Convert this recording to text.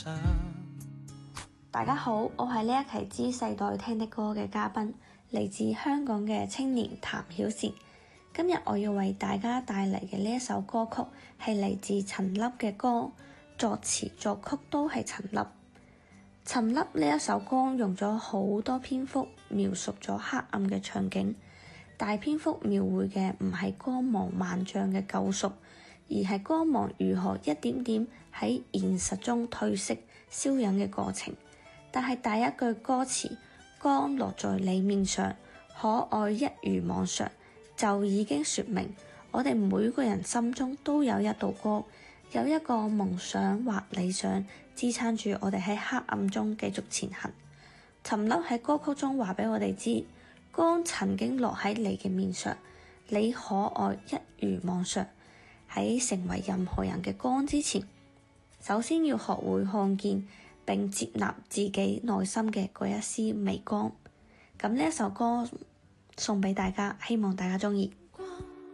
大家好，我係呢一期知世代聽的歌嘅嘉賓，嚟自香港嘅青年譚曉善。今日我要為大家帶嚟嘅呢一首歌曲係嚟自陳粒嘅歌，作詞作曲都係陳粒。陳粒呢一首歌用咗好多篇幅描述咗黑暗嘅場景，大篇幅描繪嘅唔係光芒萬丈嘅救贖，而係光芒如何一點點喺現實中褪色消隱嘅過程。但係第一句歌詞，光落在你面上，可愛一如往常，就已經說明我哋每個人心中都有一道光，有一個夢想或理想支撐住我哋喺黑暗中繼續前行。陳粒喺歌曲中話俾我哋知，光曾經落喺你嘅面上，你可愛一如往常。喺成為任何人嘅光之前，首先要學會看見並接納自己內心嘅嗰一絲微光。咁呢一首歌送俾大家，希望大家鍾意。